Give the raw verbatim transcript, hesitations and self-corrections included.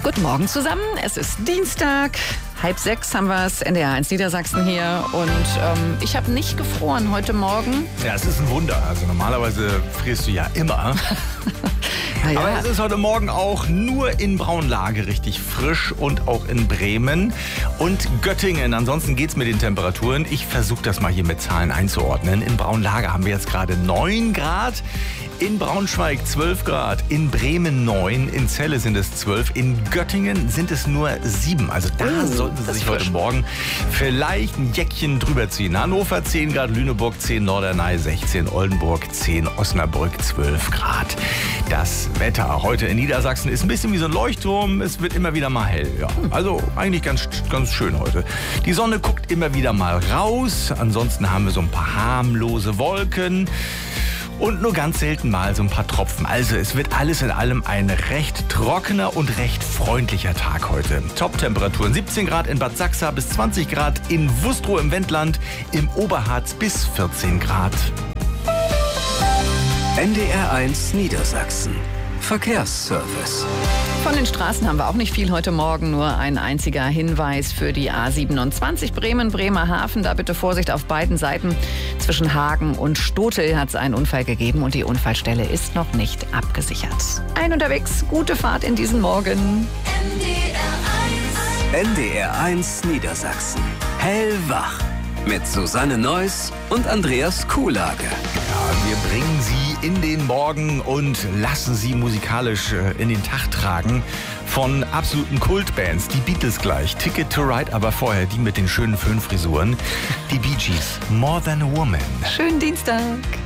Guten Morgen zusammen, es ist Dienstag, halb sechs haben wir es, N D R eins Niedersachsen hier und ähm, ich habe nicht gefroren heute Morgen. Ja, es ist ein Wunder, also normalerweise frierst du ja immer. Ja. Aber es ist heute Morgen auch nur in Braunlage richtig frisch und auch in Bremen und Göttingen. Ansonsten geht's mit den Temperaturen. Ich versuche das mal hier mit Zahlen einzuordnen. In Braunlage haben wir jetzt gerade neun Grad. In Braunschweig zwölf Grad, in Bremen neun, in Celle sind es zwölf, in Göttingen sind es nur sieben. Also da oh, sollten Sie sich frisch. heute Morgen vielleicht ein Jäckchen drüber ziehen. Hannover zehn Grad, Lüneburg zehn, Norderney sechzehn, Oldenburg zehn, Osnabrück zwölf Grad. Das Wetter heute in Niedersachsen ist ein bisschen wie so ein Leuchtturm. Es wird immer wieder mal hell. Ja. Also eigentlich ganz, ganz schön heute. Die Sonne guckt immer wieder mal raus. Ansonsten haben wir so ein paar harmlose Wolken. Und nur ganz selten mal so ein paar Tropfen. Also es wird alles in allem ein recht trockener und recht freundlicher Tag heute. Top-Temperaturen siebzehn Grad in Bad Sachsa bis zwanzig Grad, in Wustrow im Wendland, im Oberharz bis vierzehn Grad. N D R eins Niedersachsen. Verkehrsservice. Von den Straßen haben wir auch nicht viel heute Morgen, nur ein einziger Hinweis für die A siebenundzwanzig Bremen, Bremerhaven. Da bitte Vorsicht auf beiden Seiten. Zwischen Hagen und Stotel hat es einen Unfall gegeben und die Unfallstelle ist noch nicht abgesichert. Ein unterwegs, gute Fahrt in diesen Morgen. N D R eins Niedersachsen. Hellwach. Mit Susanne Neuss und Andreas Kuhlage. Ja, wir bringen Sie in den Morgen und lassen Sie musikalisch in den Tag tragen von absoluten Kultbands. Die Beatles gleich, Ticket to Ride, aber vorher die mit den schönen Föhnfrisuren. Die Bee Gees, More Than a Woman. Schönen Dienstag.